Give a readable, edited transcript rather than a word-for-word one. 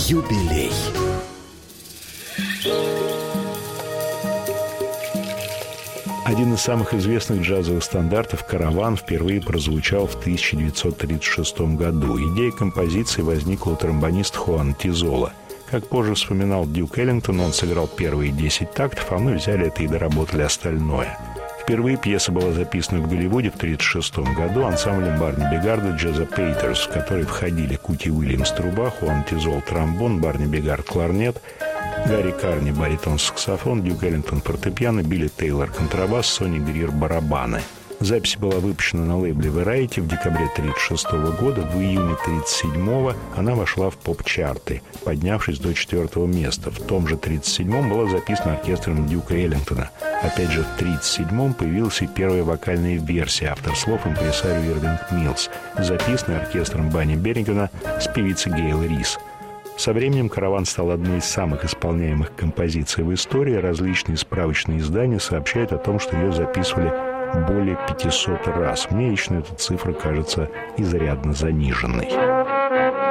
Юбилей. Один из самых известных джазовых стандартов «Караван» впервые прозвучал в 1936 году. Идея композиции возникла у тромбониста Хуана Тизола. Как позже вспоминал Дюк Эллингтон, он сыграл первые 10 тактов, а мы взяли это и доработали остальное. Впервые пьеса была записана в Голливуде в 1936 году ансамблем Барни Бигарда «Джаза Пейтерс», в который входили Кути Уильямс труба, Хуан Тизол тромбон, Барни Бигард кларнет, Гарри Карни баритон-саксофон, Дюк Эллингтон фортепиано, Билли Тейлор контрабас, Сони Грир барабаны. Запись была выпущена на лейбле Variety в декабре 1936 года. В июне 1937 она вошла в поп-чарты, поднявшись до 4-го места. В том же 1937 была записана оркестром Дюка Эллингтона. Опять же, в 1937 появилась и первая вокальная версия, автор слов импресарио Ирвинг Миллс, записанная оркестром Банни Беррингтона с певицей Гейл Рис. Со временем «Караван» стал одной из самых исполняемых композиций в истории. Различные справочные издания сообщают о том, что ее записывали более 500 раз. Мне лично эта цифра кажется изрядно заниженной.